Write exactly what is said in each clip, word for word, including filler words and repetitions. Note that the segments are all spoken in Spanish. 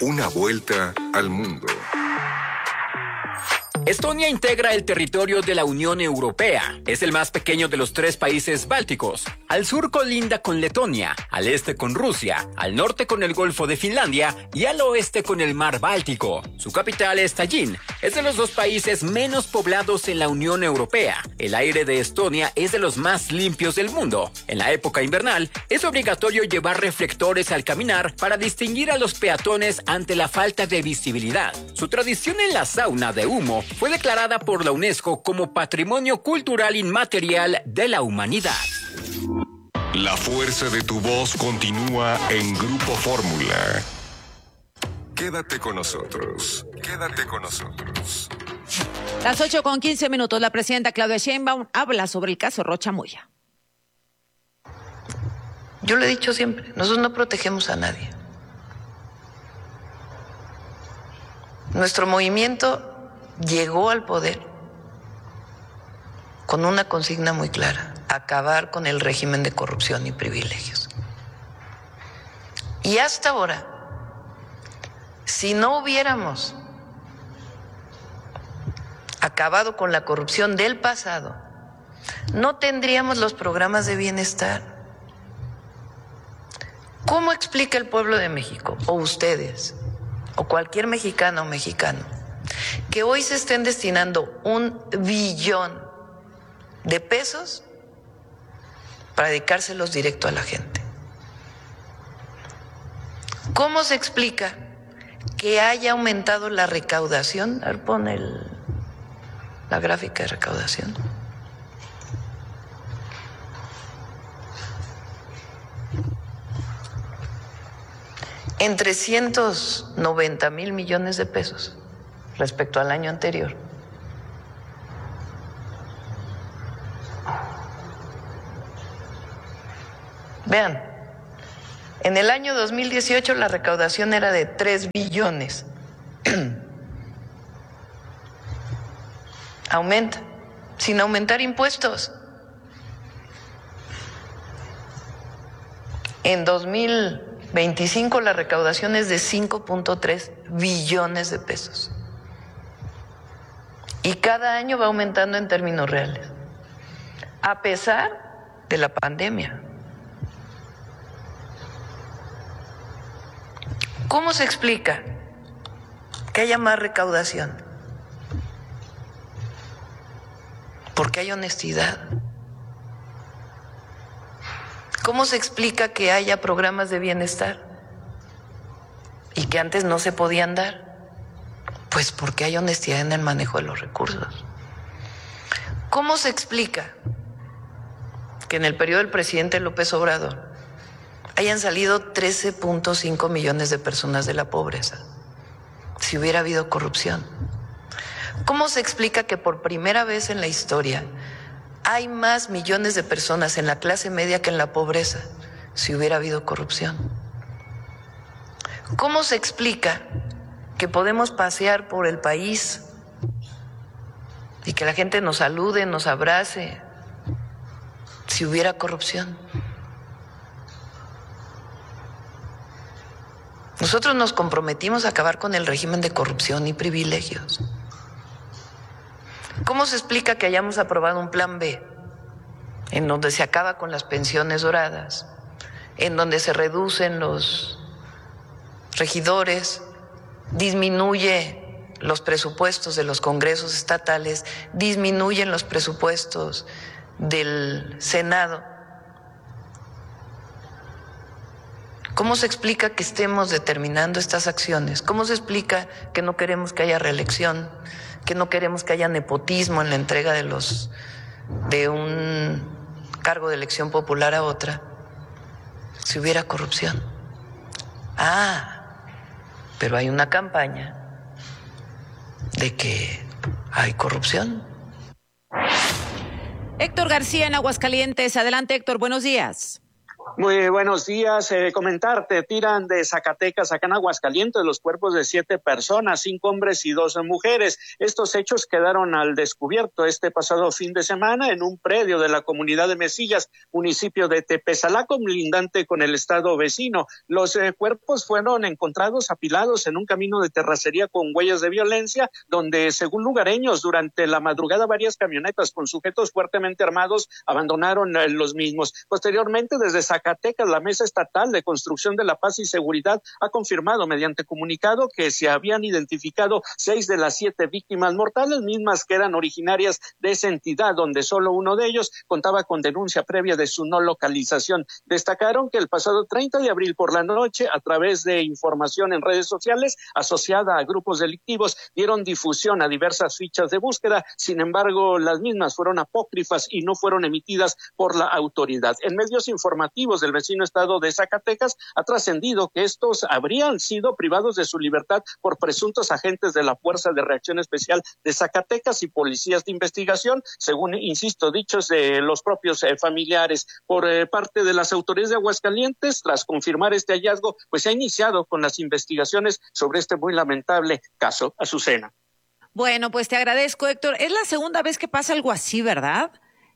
Una vuelta al mundo. Estonia integra el territorio de la Unión Europea. Es el más pequeño de los tres países bálticos. Al sur colinda con Letonia, al este con Rusia, al norte con el Golfo de Finlandia y al oeste con el Mar Báltico. Su capital es Tallinn. Es de los dos países menos poblados en la Unión Europea. El aire de Estonia es de los más limpios del mundo. En la época invernal, es obligatorio llevar reflectores al caminar para distinguir a los peatones ante la falta de visibilidad. Su tradición en la sauna de humo fue declarada por la UNESCO como Patrimonio Cultural Inmaterial de la Humanidad. La fuerza de tu voz continúa en Grupo Fórmula. Quédate con nosotros. Quédate con nosotros. Las ocho con quince minutos, la presidenta Claudia Sheinbaum habla sobre el caso Rocha Moya. Yo lo he dicho siempre, nosotros no protegemos a nadie. Nuestro movimiento llegó al poder con una consigna muy clara: acabar con el régimen de corrupción y privilegios. Y hasta ahora, si no hubiéramos acabado con la corrupción del pasado, no tendríamos los programas de bienestar. ¿Cómo explica el pueblo de México, o ustedes, o cualquier mexicana o mexicano, que hoy se estén destinando un billón de pesos para dedicárselos directo a la gente? ¿Cómo se explica que haya aumentado la recaudación? A ver, pon el, la gráfica de recaudación. En trescientos noventa mil millones de pesos respecto al año anterior. Vean, en el año dos mil dieciocho la recaudación era de tres billones. Aumenta, sin aumentar impuestos. En dos mil veinticinco la recaudación es de cinco punto tres billones de pesos. Y cada año va aumentando en términos reales, a pesar de la pandemia. ¿Cómo se explica que haya más recaudación? Porque hay honestidad. ¿Cómo se explica que haya programas de bienestar y que antes no se podían dar? Pues porque hay honestidad en el manejo de los recursos. ¿Cómo se explica que en el periodo del presidente López Obrador hayan salido trece punto cinco millones de personas de la pobreza si hubiera habido corrupción? ¿Cómo se explica que por primera vez en la historia hay más millones de personas en la clase media que en la pobreza si hubiera habido corrupción? ¿Cómo se explica que podemos pasear por el país y que la gente nos salude, nos abrace si hubiera corrupción? Nosotros nos comprometimos a acabar con el régimen de corrupción y privilegios. ¿Cómo se explica que hayamos aprobado un plan B en donde se acaba con las pensiones doradas, en donde se reducen los regidores, disminuye los presupuestos de los congresos estatales, disminuyen los presupuestos del Senado? ¿Cómo se explica que estemos determinando estas acciones? ¿Cómo se explica que no queremos que haya reelección, que no queremos que haya nepotismo en la entrega de los de un cargo de elección popular a otra si hubiera corrupción? Ah, pero hay una campaña de que hay corrupción. Héctor García en Aguascalientes. Adelante, Héctor, buenos días. Muy buenos días. Eh, comentarte, tiran de Zacatecas acá en Aguascalientes los cuerpos de siete personas, cinco hombres y dos mujeres. Estos hechos quedaron al descubierto este pasado fin de semana en un predio de la comunidad de Mesillas, municipio de Tepezalá, lindante con el estado vecino. Los eh, cuerpos fueron encontrados apilados en un camino de terracería con huellas de violencia, donde, según lugareños, durante la madrugada varias camionetas con sujetos fuertemente armados abandonaron eh, los mismos. Posteriormente, desde Zacatecas, Zacatecas, la Mesa Estatal de Construcción de la Paz y Seguridad ha confirmado mediante comunicado que se habían identificado seis de las siete víctimas mortales, mismas que eran originarias de esa entidad, donde solo uno de ellos contaba con denuncia previa de su no localización. Destacaron que el pasado treinta de abril por la noche, a través de información en redes sociales asociada a grupos delictivos, dieron difusión a diversas fichas de búsqueda. Sin embargo, las mismas fueron apócrifas y no fueron emitidas por la autoridad. En medios informativos del vecino estado de Zacatecas ha trascendido que estos habrían sido privados de su libertad por presuntos agentes de la Fuerza de Reacción Especial de Zacatecas y policías de investigación, según, insisto, dichos de los propios eh, familiares. Por eh, parte de las autoridades de Aguascalientes, tras confirmar este hallazgo, pues se ha iniciado con las investigaciones sobre este muy lamentable caso. Azucena. Bueno, pues te agradezco, Héctor. Es la segunda vez que pasa algo así, ¿verdad?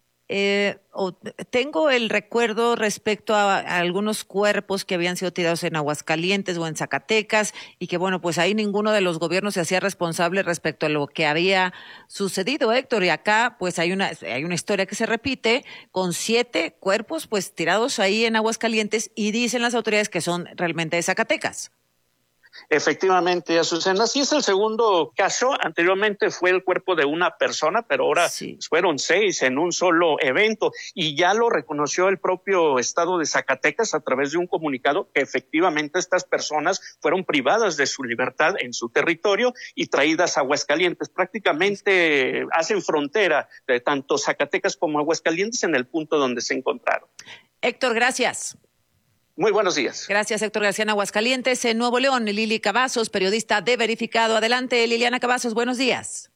Eh, o, tengo el recuerdo respecto a, a algunos cuerpos que habían sido tirados en Aguascalientes o en Zacatecas y que, bueno, pues ahí ninguno de los gobiernos se hacía responsable respecto a lo que había sucedido, Héctor. Y acá, pues hay una, hay una historia que se repite con siete cuerpos, pues tirados ahí en Aguascalientes y dicen las autoridades que son realmente de Zacatecas. Efectivamente, Azucena, sí es el segundo caso. Anteriormente fue el cuerpo de una persona, pero ahora sí fueron seis en un solo evento, y ya lo reconoció el propio estado de Zacatecas a través de un comunicado que efectivamente estas personas fueron privadas de su libertad en su territorio y traídas a Aguascalientes. Prácticamente hacen frontera de tanto Zacatecas como Aguascalientes en el punto donde se encontraron. Héctor, gracias. Muy buenos días. Gracias, Héctor García. En Aguascalientes, en Nuevo León, Lili Cavazos, periodista de Verificado. Adelante, Liliana Cavazos, buenos días.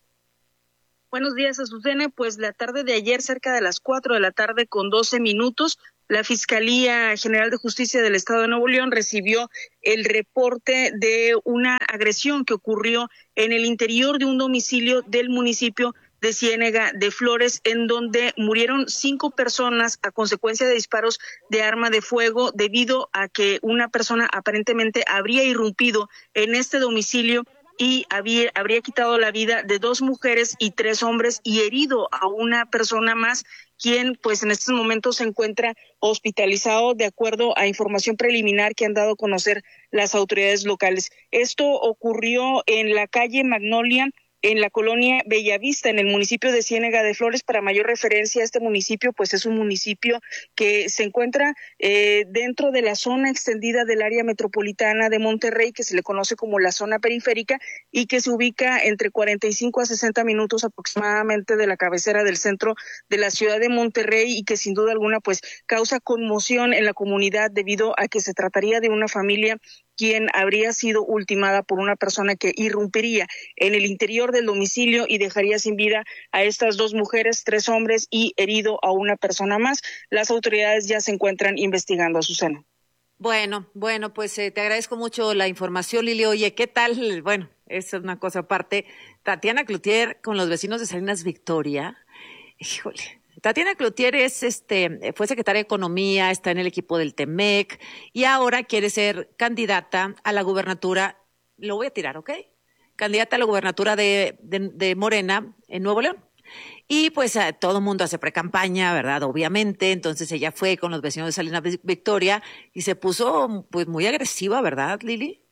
Buenos días, Azucena. Pues la tarde de ayer, cerca de las cuatro de la tarde con doce minutos, la Fiscalía General de Justicia del Estado de Nuevo León recibió el reporte de una agresión que ocurrió en el interior de un domicilio del municipio de Ciénega de Flores, en donde murieron cinco personas a consecuencia de disparos de arma de fuego, debido a que una persona aparentemente habría irrumpido en este domicilio y había, habría quitado la vida de dos mujeres y tres hombres y herido a una persona más, quien pues en estos momentos se encuentra hospitalizado de acuerdo a información preliminar que han dado a conocer las autoridades locales. Esto ocurrió en la calle Magnolia, en la colonia Bellavista, en el municipio de Ciénega de Flores. Para mayor referencia, este municipio pues es un municipio que se encuentra eh, dentro de la zona extendida del área metropolitana de Monterrey, que se le conoce como la zona periférica, y que se ubica entre cuarenta y cinco a sesenta minutos aproximadamente de la cabecera del centro de la ciudad de Monterrey, y que sin duda alguna pues causa conmoción en la comunidad, debido a que se trataría de una familia quien habría sido ultimada por una persona que irrumpiría en el interior del domicilio y dejaría sin vida a estas dos mujeres, tres hombres y herido a una persona más. Las autoridades ya se encuentran investigando, Azucena. Bueno, bueno, pues eh, te agradezco mucho la información, Lili. Oye, ¿qué tal? Bueno, eso es una cosa aparte. Tatiana Cloutier con los vecinos de Salinas Victoria. Híjole. Tatiana Cloutier es, este, fue secretaria de Economía, está en el equipo del Temec y ahora quiere ser candidata a la gubernatura, lo voy a tirar, ¿ok? Candidata a la gubernatura de, de, de Morena en Nuevo León. Y pues a, todo el mundo hace precampaña, ¿verdad? Obviamente, entonces ella fue con los vecinos de Salinas Victoria y se puso pues muy agresiva, ¿verdad, Lili?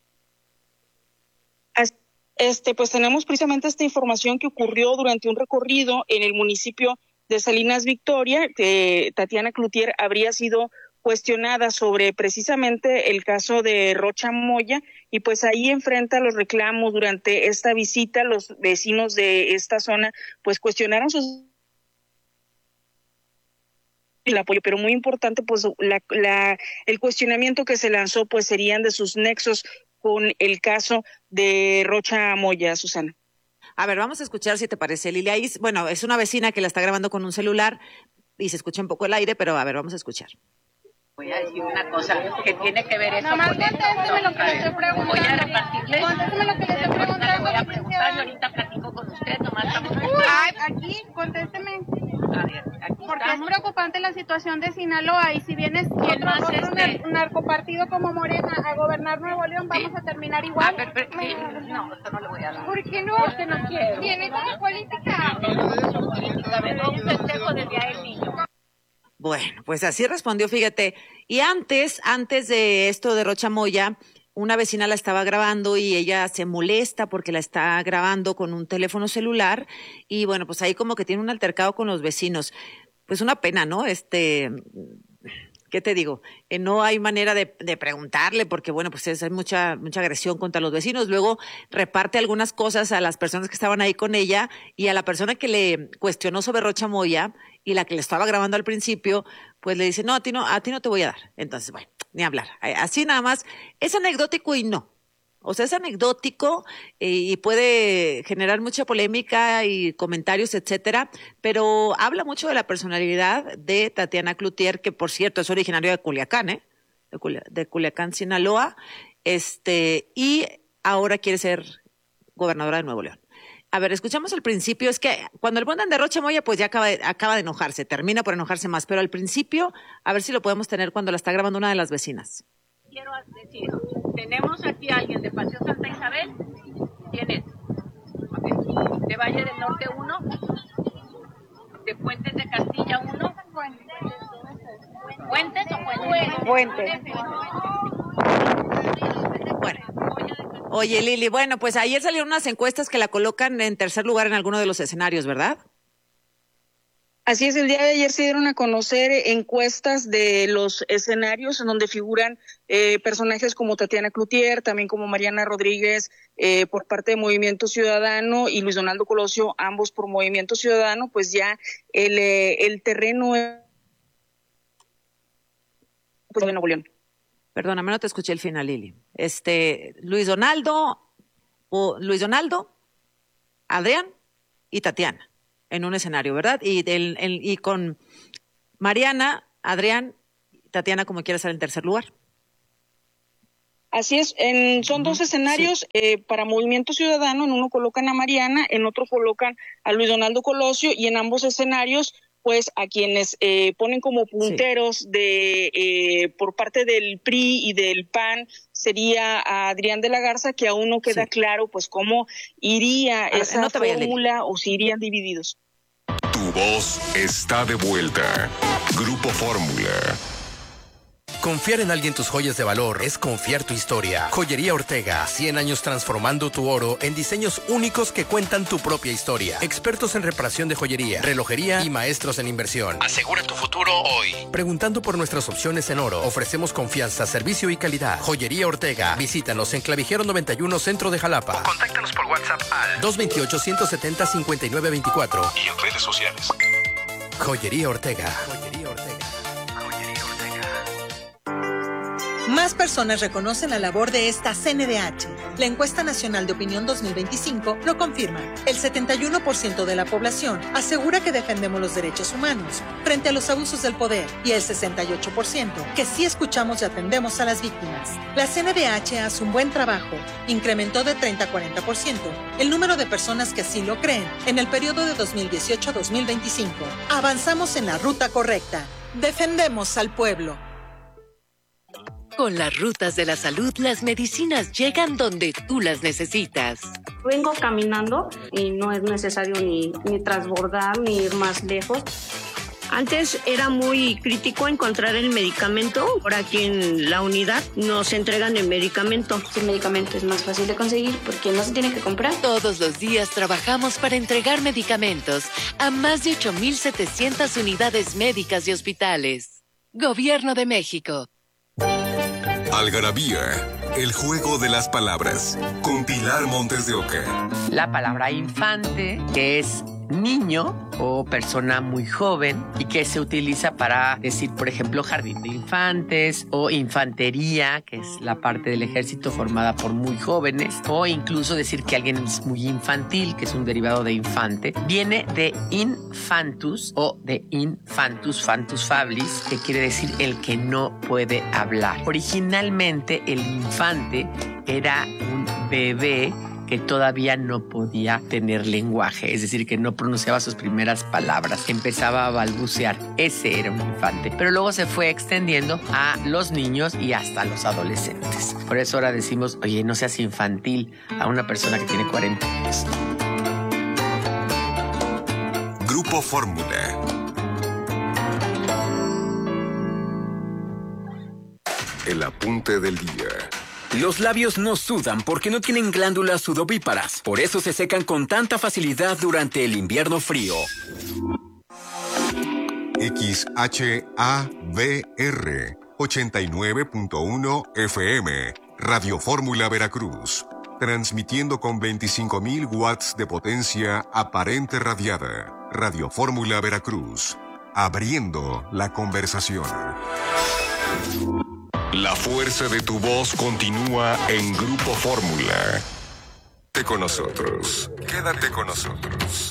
Este, pues tenemos precisamente esta información que ocurrió durante un recorrido en el municipio de Salinas Victoria, que Tatiana Cloutier habría sido cuestionada sobre precisamente el caso de Rocha Moya, y pues ahí enfrenta los reclamos durante esta visita. Los vecinos de esta zona pues cuestionaron sus el apoyo, pero muy importante pues la, la el cuestionamiento que se lanzó pues serían de sus nexos con el caso de Rocha Moya, Susana. A ver, vamos a escuchar si te parece, Lilia. Ahí, bueno, es una vecina que la está grabando con un celular y se escucha un poco el aire, pero a ver, vamos a escuchar. Voy a decir una cosa que tiene que ver eso Nada más con esto. contésteme lo que le estoy preguntando. Voy a repartirle. Contésteme lo que le estoy preguntando. Le voy a preguntar y ahorita platico con usted. Nomás estamos... Ay, aquí, contésteme. A ver, aquí Porque estamos. es preocupante la situación de Sinaloa y si vienes ¿Quién otro, más otro este? nar- narcopartido como Morena a gobernar Nuevo León, vamos a terminar igual. A ver, pero, sí, no, esto no le voy a dar. ¿Por qué no? Porque no quiero. Tiene como política. A ver, un festejo del Día del Niño. Bueno, pues así respondió, fíjate. Y antes, antes de esto de Rocha Moya, una vecina la estaba grabando y ella se molesta porque la está grabando con un teléfono celular y bueno, pues ahí como que tiene un altercado con los vecinos. Pues una pena, ¿no? Este, ¿qué te digo? Eh, no hay manera de, de preguntarle porque, bueno, pues es, hay mucha, mucha agresión contra los vecinos. Luego reparte algunas cosas a las personas que estaban ahí con ella y a la persona que le cuestionó sobre Rocha Moya y la que le estaba grabando al principio, pues le dice, no, a ti no, a ti no te voy a dar. Entonces, bueno, ni hablar. Así nada más, es anecdótico y no. O sea, es anecdótico eh, y puede generar mucha polémica y comentarios, etcétera, pero habla mucho de la personalidad de Tatiana Cloutier, que por cierto es originario de Culiacán, ¿eh? De, Culia, de Culiacán, Sinaloa, este, y ahora quiere ser gobernadora de Nuevo León. A ver, escuchamos al principio, es que cuando el ponen de Rocha Moya, pues ya acaba de, acaba de enojarse, termina por enojarse más, pero al principio, a ver si lo podemos tener cuando la está grabando una de las vecinas. Quiero decir, tenemos aquí a alguien de Paseo Santa Isabel. ¿Quién es? Okay. De Valle del Norte uno, de Puentes de Castilla uno. ¿Puentes o Puentes? Puentes. Bueno. Oye, Lili, bueno, pues ayer salieron unas encuestas que la colocan en tercer lugar en alguno de los escenarios, ¿verdad? Así es, el día de ayer se dieron a conocer encuestas de los escenarios en donde figuran eh, personajes como Tatiana Cloutier, también como Mariana Rodríguez eh, por parte de Movimiento Ciudadano y Luis Donaldo Colosio, ambos por Movimiento Ciudadano, pues ya el, eh, el terreno pues, de Nuevo León. Perdóname, no te escuché el final, Lili. Este, Luis Donaldo, o Luis Donaldo, Adrián y Tatiana en un escenario, ¿verdad? Y, del, el, y con Mariana, Adrián, Tatiana, como quieras, en tercer lugar. Así es, en, son dos escenarios sí. eh, para Movimiento Ciudadano, en uno colocan a Mariana, en otro colocan a Luis Donaldo Colosio y en ambos escenarios pues a quienes eh, ponen como punteros sí. de eh, por parte del P R I y del P A N sería a Adrián de la Garza, que aún no queda sí. claro pues cómo iría ver, esa no fórmula o si irían divididos. Tu voz está de vuelta. Grupo Fórmula. Confiar en alguien tus joyas de valor es confiar tu historia. Joyería Ortega, cien años transformando tu oro en diseños únicos que cuentan tu propia historia. Expertos en reparación de joyería, relojería y maestros en inversión. Asegura tu futuro hoy. Preguntando por nuestras opciones en oro, ofrecemos confianza, servicio y calidad. Joyería Ortega. Visítanos en Clavijero noventa y uno, Centro de Jalapa. O contáctanos por WhatsApp al dos dos ocho, uno siete cero, cinco nueve dos cuatro. Y en redes sociales. Joyería Ortega. Joyería Ortega. Más personas reconocen la labor de esta C N D H. La Encuesta Nacional de Opinión dos mil veinticinco lo confirma. El setenta y uno por ciento de la población asegura que defendemos los derechos humanos frente a los abusos del poder y el sesenta y ocho por ciento que sí escuchamos y atendemos a las víctimas. La C N D H hace un buen trabajo. Incrementó de treinta a cuarenta por ciento el número de personas que así lo creen en el periodo de dos mil dieciocho a dos mil veinticinco. Avanzamos en la ruta correcta. Defendemos al pueblo. Con las rutas de la salud, las medicinas llegan donde tú las necesitas. Vengo caminando y no es necesario ni, ni transbordar ni ir más lejos. Antes era muy crítico encontrar el medicamento. Ahora aquí en la unidad nos entregan el medicamento. El medicamento es más fácil de conseguir porque no se tiene que comprar. Todos los días trabajamos para entregar medicamentos a más de ocho mil setecientas unidades médicas y hospitales. Gobierno de México. Algarabía, el juego de las palabras, con Pilar Montes de Oca. La palabra infante, que es niño o persona muy joven y que se utiliza para decir, por ejemplo, jardín de infantes o infantería, que es la parte del ejército formada por muy jóvenes, o incluso decir que alguien es muy infantil, que es un derivado de infante. Viene de infantus o de infantus, fantus fablis, que quiere decir el que no puede hablar. Originalmente el infante era un bebé que todavía no podía tener lenguaje, es decir, que no pronunciaba sus primeras palabras, empezaba a balbucear. Ese era un infante. Pero luego se fue extendiendo a los niños y hasta a los adolescentes. Por eso ahora decimos, oye, no seas infantil a una persona que tiene cuarenta años. Grupo Fórmula. El apunte del día. Los labios no sudan porque no tienen glándulas sudovíparas. Por eso se secan con tanta facilidad durante el invierno frío. X H A V R ochenta y nueve punto uno F M. Radio Fórmula Veracruz. Transmitiendo con veinticinco mil watts de potencia aparente radiada. Radio Fórmula Veracruz. Abriendo la conversación. La fuerza de tu voz continúa en Grupo Fórmula. Quédate con nosotros. Quédate con nosotros.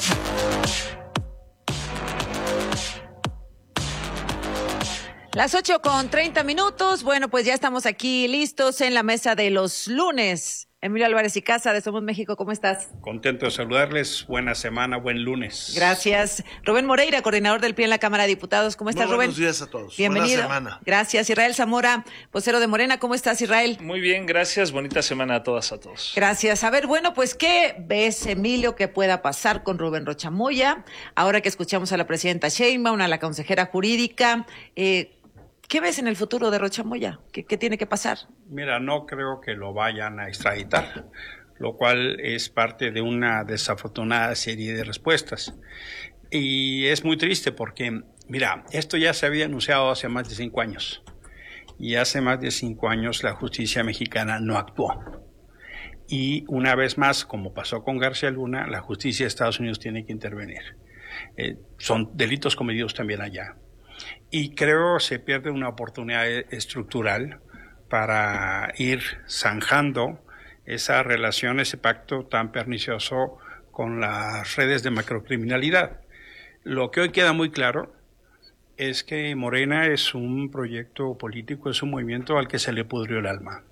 Las ocho con treinta minutos. Bueno, pues ya estamos aquí listos en la mesa de los lunes. Emilio Álvarez y Casa de Somos México, ¿cómo estás? Contento de saludarles. Buena semana, buen lunes. Gracias. Rubén Moreira, coordinador del P R I en la Cámara de Diputados. ¿Cómo estás, Muy Rubén? Buenos días a todos. Bienvenido. Buena semana. Gracias. Israel Zamora, vocero de Morena. ¿Cómo estás, Israel? Muy bien, gracias. Bonita semana a todas, a todos. Gracias. A ver, bueno, pues, ¿qué ves, Emilio, que pueda pasar con Rubén Rocha Moya? Ahora que escuchamos a la presidenta Sheinbaum, a la consejera jurídica, eh, ¿qué ves en el futuro de Rocha Moya? ¿Qué, qué tiene que pasar? Mira, no creo que lo vayan a extraditar, lo cual es parte de una desafortunada serie de respuestas. Y es muy triste porque, mira, esto ya se había anunciado hace más de cinco años. Y hace más de cinco años la justicia mexicana no actuó. Y una vez más, como pasó con García Luna, la justicia de Estados Unidos tiene que intervenir. Eh, son delitos cometidos también allá. Y creo se pierde una oportunidad estructural para ir zanjando esa relación, ese pacto tan pernicioso con las redes de macrocriminalidad. Lo que hoy queda muy claro es que Morena es un proyecto político, es un movimiento al que se le pudrió el alma.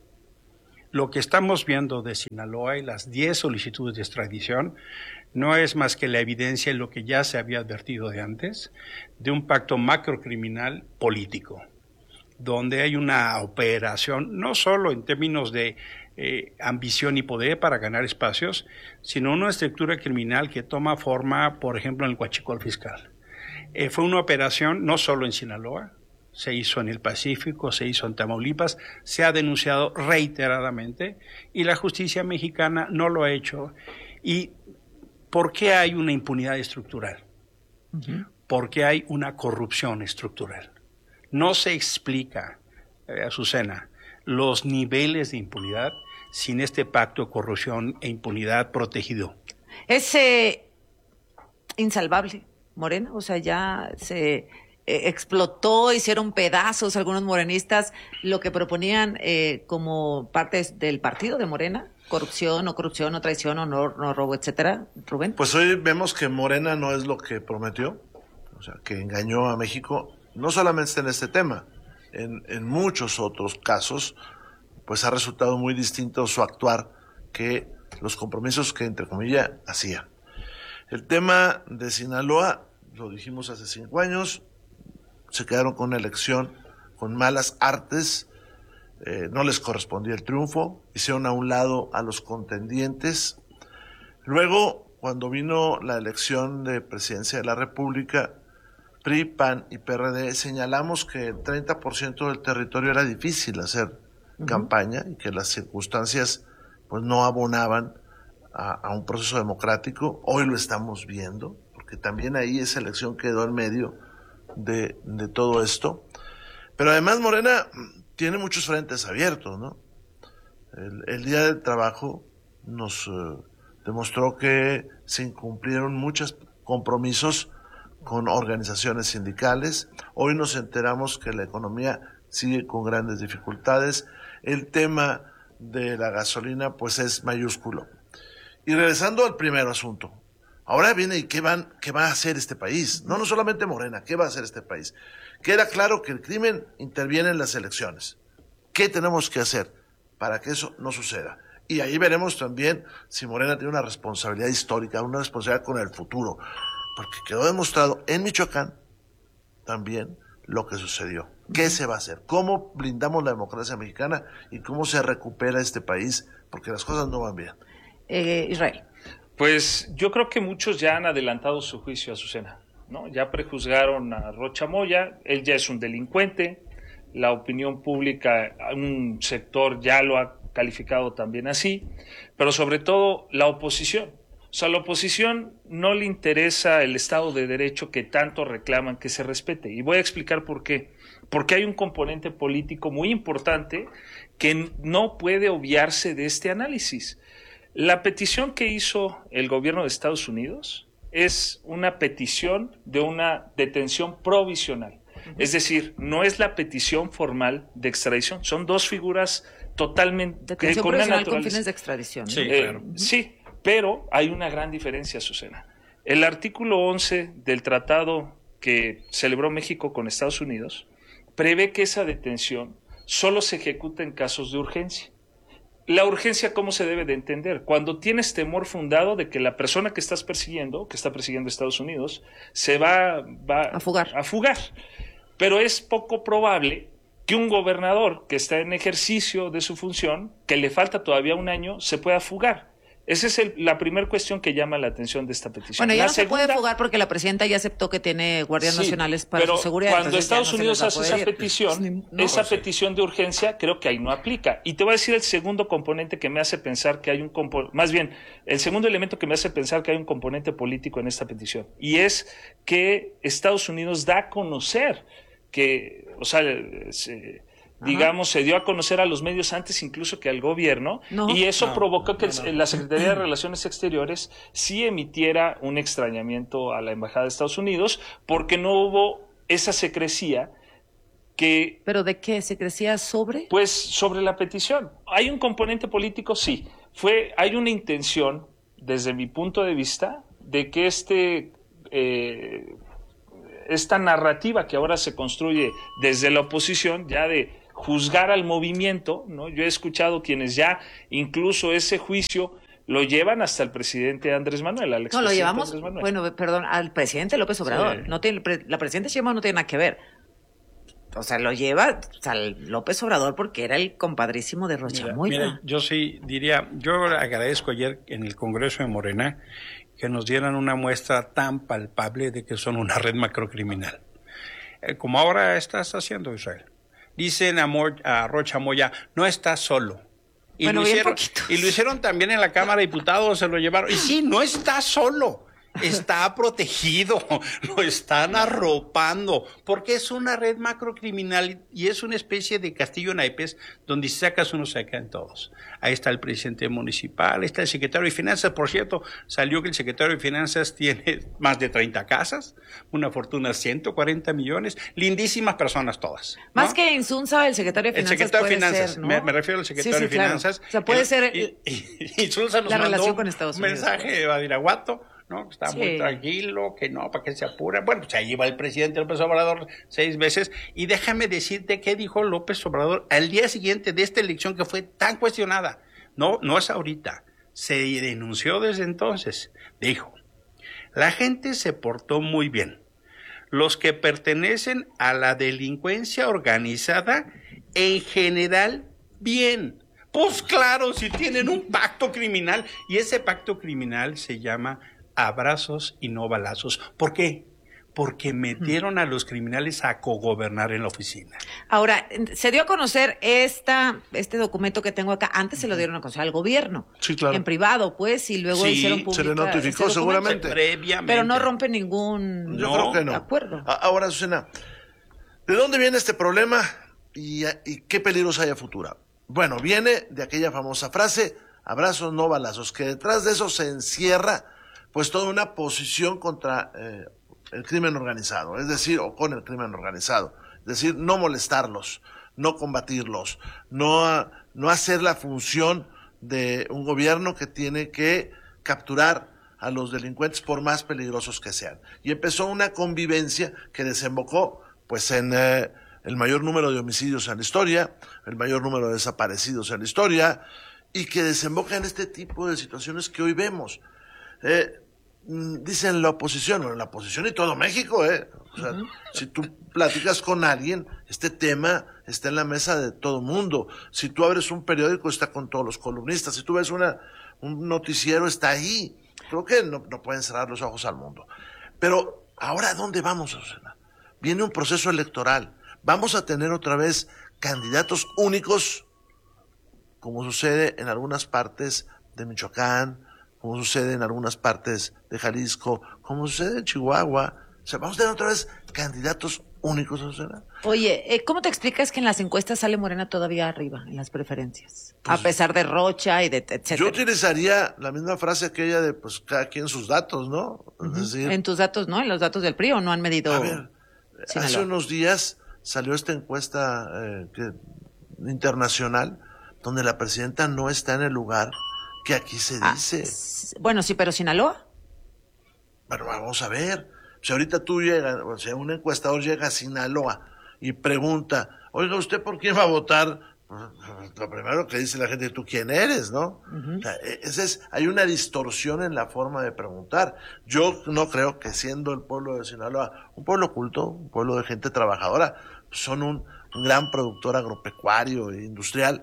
Lo que estamos viendo de Sinaloa y las diez solicitudes de extradición no es más que la evidencia de lo que ya se había advertido de antes, de un pacto macrocriminal político, donde hay una operación no solo en términos de eh, ambición y poder para ganar espacios, sino una estructura criminal que toma forma, por ejemplo, en el huachicol fiscal. Eh, fue una operación no solo en Sinaloa, se hizo en el Pacífico, se hizo en Tamaulipas, se ha denunciado reiteradamente y la justicia mexicana no lo ha hecho. ¿Y por qué hay una impunidad estructural? Uh-huh. Porque hay una corrupción estructural. No se explica, eh, Azucena, los niveles de impunidad sin este pacto de corrupción e impunidad protegido. Es eh, insalvable, Morena, o sea, ya se eh, explotó, hicieron pedazos algunos morenistas lo que proponían eh, como parte del partido de Morena, corrupción, no corrupción, no traición, o no, no robo, etcétera. Rubén. Pues hoy vemos que Morena no es lo que prometió, o sea, que engañó a México, no solamente en este tema, en, en muchos otros casos, pues ha resultado muy distinto su actuar que los compromisos que, entre comillas, hacía. El tema de Sinaloa, lo dijimos hace cinco años, se quedaron con una elección con malas artes, eh, no les correspondía el triunfo, hicieron a un lado a los contendientes. Luego, cuando vino la elección de presidencia de la República, P R I, P A N y P R D, señalamos que el treinta por ciento del territorio era difícil hacer uh-huh. campaña y que las circunstancias pues no abonaban a, a un proceso democrático. Hoy lo estamos viendo, porque también ahí esa elección quedó en medio de, de todo esto. Pero además Morena tiene muchos frentes abiertos, ¿no? El, el Día del Trabajo nos, eh, demostró que se incumplieron muchos compromisos con organizaciones sindicales. Hoy nos enteramos que la economía sigue con grandes dificultades. El tema de la gasolina pues es mayúsculo. Y regresando al primer asunto, ahora viene y qué van, qué va a hacer este país. No, no solamente Morena, ¿qué va a hacer este país? Queda claro que el crimen interviene en las elecciones. ¿Qué tenemos que hacer para que eso no suceda? Y ahí veremos también si Morena tiene una responsabilidad histórica, una responsabilidad con el futuro. Porque quedó demostrado en Michoacán también lo que sucedió. ¿Qué se va a hacer? ¿Cómo blindamos la democracia mexicana y cómo se recupera este país? Porque las cosas no van bien. Eh, Israel. Pues yo creo que muchos ya han adelantado su juicio, Azucena, ¿no? Ya prejuzgaron a Rocha Moya, él ya es un delincuente, la opinión pública, un sector ya lo ha calificado también así, pero sobre todo la oposición. O sea, a la oposición no le interesa el Estado de Derecho que tanto reclaman que se respete. Y voy a explicar por qué. Porque hay un componente político muy importante que no puede obviarse de este análisis. La petición que hizo el gobierno de Estados Unidos es una petición de una detención provisional. Uh-huh. Es decir, no es la petición formal de extradición. Son dos figuras totalmente... Detención con provisional naturaleza. con fines de extradición. ¿No? Sí, eh, claro. Sí, pero hay una gran diferencia, Azucena. El artículo once del tratado que celebró México con Estados Unidos prevé que esa detención solo se ejecuta en casos de urgencia. La urgencia, ¿cómo se debe de entender? Cuando tienes temor fundado de que la persona que estás persiguiendo, que está persiguiendo Estados Unidos, se va, va a fugar. a fugar. Pero es poco probable que un gobernador que está en ejercicio de su función, que le falta todavía un año, se pueda fugar. Esa es el, la primera cuestión que llama la atención de esta petición. Bueno, ya la no segunda, se puede fugar porque la presidenta ya aceptó que tiene guardias sí, nacionales para pero su seguridad. Cuando Estados no Unidos hace esa ir. petición, no, esa pues petición sí. de urgencia, creo que ahí no aplica. Y te voy a decir el segundo componente que me hace pensar que hay un componente, más bien, el segundo elemento que me hace pensar que hay un componente político en esta petición. Y es que Estados Unidos da a conocer que, o sea, se, digamos, se dio a conocer a los medios antes incluso que al gobierno, no, y eso no, provocó que no, no. la Secretaría de Relaciones Exteriores sí emitiera un extrañamiento a la Embajada de Estados Unidos porque no hubo esa secrecía que... ¿Pero de qué? ¿Secrecía sobre? Pues sobre la petición. ¿Hay un componente político? Sí. Fue, hay una intención, desde mi punto de vista, de que este... Eh, esta narrativa que ahora se construye desde la oposición, ya de juzgar al movimiento, ¿no? Yo he escuchado quienes ya incluso ese juicio lo llevan hasta el presidente Andrés Manuel, al No, lo llevamos, bueno, perdón, al presidente López Obrador. Sí. No tiene, la presidenta Sheinbaum no tiene nada que ver. O sea, lo lleva o sea, López Obrador porque era el compadrísimo de Rocha Moya. Mira, yo sí diría, yo agradezco ayer en el Congreso de Morena que nos dieran una muestra tan palpable de que son una red macrocriminal. Eh, como ahora estás haciendo, Israel. Dicen a, Mo, a Rocha Moya, no está solo. Y, bueno, lo hicieron, y lo hicieron también en la Cámara de Diputados, se lo llevaron. Y sí, no está solo. Está protegido, lo están arropando, porque es una red macrocriminal y es una especie de castillo naipes donde si sacas uno se caen todos. Ahí está el presidente municipal, ahí está el secretario de Finanzas, por cierto, salió que el secretario de Finanzas tiene más de treinta casas, una fortuna de ciento cuarenta millones, lindísimas personas todas, ¿no? Más que Insunza, el secretario de Finanzas. El secretario de Finanzas, ser, ¿no? me, me refiero al secretario sí, sí, de Finanzas. Claro. O sea, puede el, ser y, y, Insunza nos la mandó relación con Estados Unidos, un mensaje de Badiraguato, ¿no? Que está sí. muy tranquilo, que no, para que se apura. Bueno, pues ahí va el presidente López Obrador seis veces. Y déjame decirte qué dijo López Obrador al día siguiente de esta elección que fue tan cuestionada. No, no es ahorita. Se denunció desde entonces. Dijo, la gente se portó muy bien. Los que pertenecen a la delincuencia organizada, en general, bien. Pues claro, si tienen un pacto criminal, y ese pacto criminal se llama abrazos y no balazos. ¿Por qué? Porque metieron a los criminales a cogobernar en la oficina. Ahora, se dio a conocer esta, este documento que tengo acá, antes se lo dieron a conocer al gobierno. Sí, claro. En privado, pues, y luego sí, hicieron pública. Se le notificó este seguramente. Previamente. Pero no rompe ningún Yo creo que no. acuerdo. Ahora, Susana, ¿de dónde viene este problema y, y qué peligros hay a futuro? Bueno, viene de aquella famosa frase, abrazos no balazos, que detrás de eso se encierra pues toda una posición contra eh, el crimen organizado, es decir, o con el crimen organizado, es decir, no molestarlos, no combatirlos, no, no hacer la función de un gobierno que tiene que capturar a los delincuentes por más peligrosos que sean. Y empezó una convivencia que desembocó pues en eh, el mayor número de homicidios en la historia, el mayor número de desaparecidos en la historia, y que desemboca en este tipo de situaciones que hoy vemos. Eh, dicen la oposición, bueno, la oposición y todo México, eh. O sea, uh-huh. Si tú platicas con alguien, este tema está en la mesa de todo mundo. Si tú abres un periódico, está con todos los columnistas. Si tú ves una, un noticiero, está ahí. Creo que no, no pueden cerrar los ojos al mundo. Pero, ¿ahora a dónde vamos, Susana? Viene un proceso electoral. Vamos a tener otra vez candidatos únicos, como sucede en algunas partes de Michoacán, como sucede en algunas partes de Jalisco, como sucede en Chihuahua. O sea, vamos a tener otra vez candidatos únicos, Susana. Oye, eh, ¿cómo te explicas que en las encuestas sale Morena todavía arriba, en las preferencias? Pues, a pesar de Rocha y de etcétera. Yo utilizaría la misma frase aquella de, pues, cada quien sus datos, ¿no? Uh-huh. Es decir, en tus datos, ¿no? En los datos del P R I, ¿o no han medido? A ver, Sinaloa. Hace unos días salió esta encuesta eh, que, internacional, donde la presidenta no está en el lugar que aquí se dice. Ah, bueno, sí, pero Sinaloa. Bueno, vamos a ver. Si ahorita tú llegas, o sea, un encuestador llega a Sinaloa y pregunta, oiga, ¿usted por quién va a votar? Lo primero que dice la gente, ¿tú quién eres, no? Uh-huh. O sea, ese es, hay una distorsión en la forma de preguntar. Yo no creo que siendo el pueblo de Sinaloa un pueblo culto, un pueblo de gente trabajadora, son un, un gran productor agropecuario e industrial,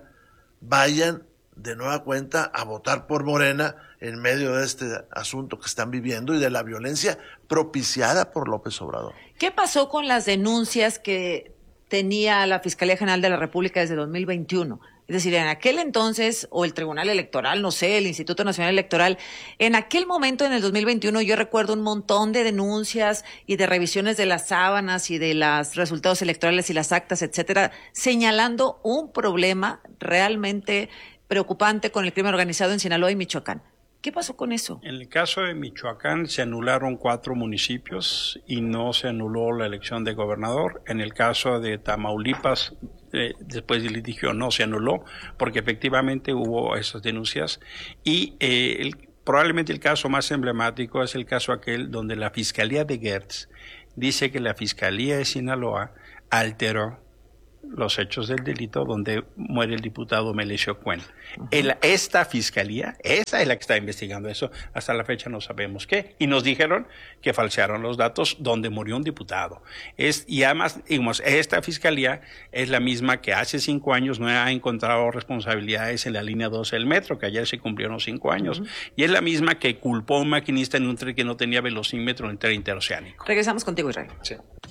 vayan de nueva cuenta a votar por Morena en medio de este asunto que están viviendo y de la violencia propiciada por López Obrador. ¿Qué pasó con las denuncias que tenía la Fiscalía General de la República desde dos mil veintiuno? Es decir, en aquel entonces, o el Tribunal Electoral, no sé, el Instituto Nacional Electoral, en aquel momento, en el dos mil veintiuno, yo recuerdo un montón de denuncias y de revisiones de las sábanas y de los resultados electorales y las actas, etcétera, señalando un problema realmente preocupante con el crimen organizado en Sinaloa y Michoacán. ¿Qué pasó con eso? En el caso de Michoacán se anularon cuatro municipios y no se anuló la elección de gobernador. En el caso de Tamaulipas, eh, después del litigio no se anuló porque efectivamente hubo esas denuncias. Y eh, el, probablemente el caso más emblemático es el caso aquel donde la Fiscalía de Gertz dice que la Fiscalía de Sinaloa alteró los hechos del delito donde muere el diputado Melesio Cuen. Uh-huh. El, esta fiscalía, esa es la que está investigando eso, hasta la fecha no sabemos qué, y nos dijeron que falsearon los datos donde murió un diputado. Es, y además, digamos, esta fiscalía es la misma que hace cinco años no ha encontrado responsabilidades en la línea doce del metro, que ayer se cumplieron cinco años, uh-huh. Y es la misma que culpó a un maquinista en un tren que no tenía velocímetro en el tren interoceánico. Regresamos contigo, Israel. Sí.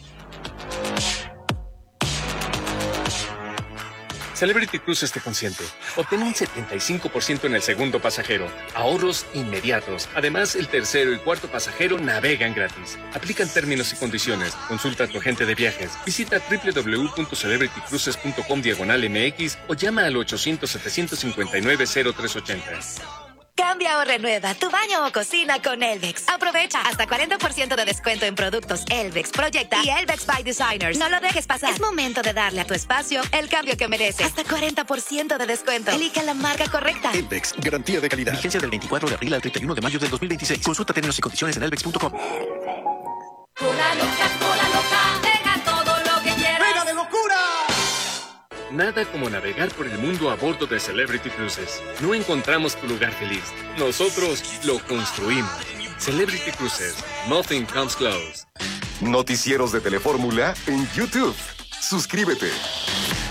Celebrity Cruises te consiente. Obtén un setenta y cinco por ciento en el segundo pasajero. Ahorros inmediatos. Además, el tercero y cuarto pasajero navegan gratis. Aplican términos y condiciones. Consulta a tu agente de viajes. Visita doble u doble u doble u punto celebrity cruises punto com diagonal M X o llama al ochocientos, setecientos cincuenta y nueve, cero tres ochenta. Cambia o renueva tu baño o cocina con Elvex. Aprovecha hasta cuarenta por ciento de descuento en productos Elvex, Proyecta y Elvex by Designers. No lo dejes pasar. Es momento de darle a tu espacio el cambio que merece. Hasta cuarenta por ciento de descuento. Elige la marca correcta. Elvex, garantía de calidad. Vigencia del veinticuatro de abril al treinta y uno de mayo del dos mil veintiséis. Consulta términos y condiciones en elvex punto com. Cola loca, cola loca, deja todo lo que quieras. ¡Venga de locura! Nada como navegar por el mundo a bordo de Celebrity Cruises. No encontramos tu lugar feliz. Nosotros lo construimos. Celebrity Cruises. Nothing comes close. Noticieros de Telefórmula en YouTube. Suscríbete.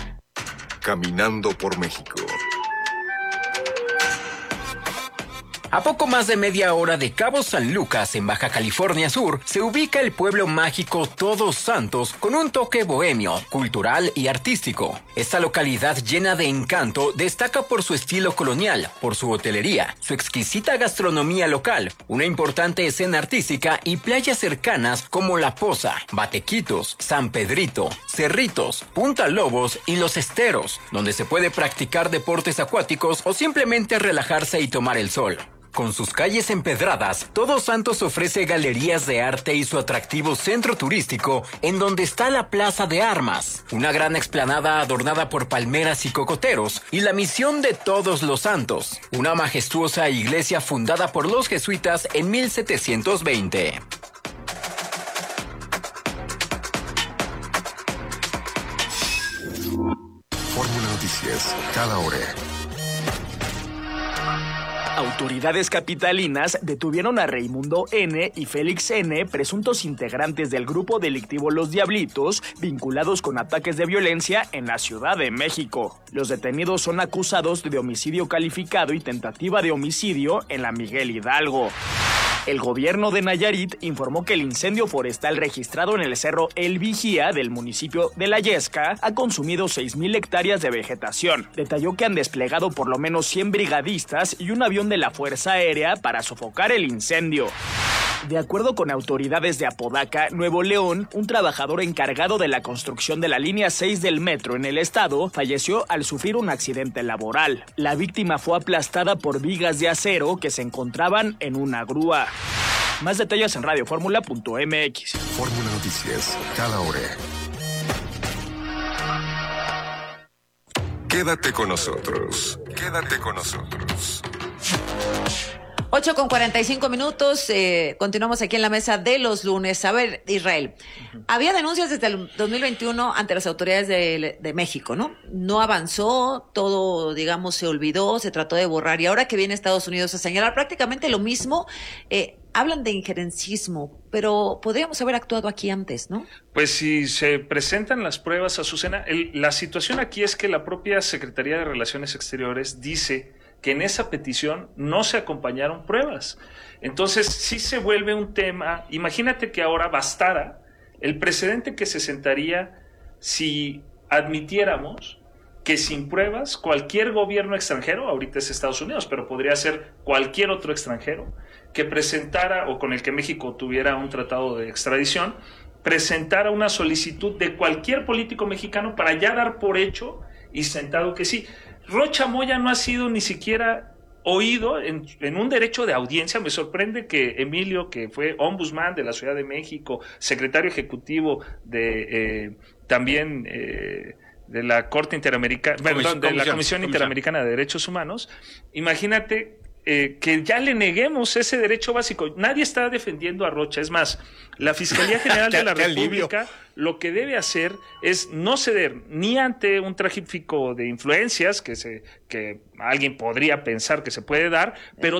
Caminando por México. A poco más de media hora de Cabo San Lucas, en Baja California Sur, se ubica el pueblo mágico Todos Santos con un toque bohemio, cultural y artístico. Esta localidad llena de encanto destaca por su estilo colonial, por su hotelería, su exquisita gastronomía local, una importante escena artística y playas cercanas como La Poza, Batequitos, San Pedrito, Cerritos, Punta Lobos y Los Esteros, donde se puede practicar deportes acuáticos o simplemente relajarse y tomar el sol. Con sus calles empedradas, Todos Santos ofrece galerías de arte y su atractivo centro turístico, en donde está la Plaza de Armas, una gran explanada adornada por palmeras y cocoteros, y la Misión de Todos los Santos, una majestuosa iglesia fundada por los jesuitas en mil setecientos veinte. Fórmula Noticias, cada hora. Autoridades capitalinas detuvieron a Raimundo N. y Félix N., presuntos integrantes del grupo delictivo Los Diablitos, vinculados con ataques de violencia en la Ciudad de México. Los detenidos son acusados de homicidio calificado y tentativa de homicidio en la Miguel Hidalgo. El gobierno de Nayarit informó que el incendio forestal registrado en el cerro El Vigía del municipio de La Yesca ha consumido seis mil hectáreas de vegetación. Detalló que han desplegado por lo menos cien brigadistas y un avión de la Fuerza Aérea para sofocar el incendio. De acuerdo con autoridades de Apodaca, Nuevo León, un trabajador encargado de la construcción de la línea seis del metro en el estado falleció al sufrir un accidente laboral. La víctima fue aplastada por vigas de acero que se encontraban en una grúa. Más detalles en radio fórmula punto m x. Fórmula Noticias, cada hora. Quédate con nosotros. Quédate con nosotros. ocho con cuarenta y cinco minutos, eh, continuamos aquí en la mesa de los lunes. A ver, Israel, había denuncias desde el dos mil veintiuno ante las autoridades de, de México, ¿no? No avanzó, todo, digamos, se olvidó, se trató de borrar, y ahora que viene Estados Unidos a señalar prácticamente lo mismo, eh, hablan de injerencismo, pero podríamos haber actuado aquí antes, ¿no? Pues si se presentan las pruebas, Azucena, el, la situación aquí es que la propia Secretaría de Relaciones Exteriores dice que en esa petición no se acompañaron pruebas. Entonces sí se vuelve un tema. Imagínate que ahora bastara el precedente que se sentaría si admitiéramos que sin pruebas cualquier gobierno extranjero, ahorita es Estados Unidos, pero podría ser cualquier otro extranjero, que presentara, o con el que México tuviera un tratado de extradición, presentara una solicitud de cualquier político mexicano para ya dar por hecho y sentado que sí. Rocha Moya no ha sido ni siquiera oído en, en un derecho de audiencia. Me sorprende que Emilio, que fue ombudsman de la Ciudad de México, secretario ejecutivo de eh, también eh, de la Corte Interamericana, perdón, de la Comisión Interamericana de Derechos Humanos, imagínate eh, que ya le neguemos ese derecho básico. Nadie está defendiendo a Rocha. Es más, la Fiscalía General de la República lo que debe hacer es no ceder ni ante un tráfico de influencias que se que alguien podría pensar que se puede dar, pero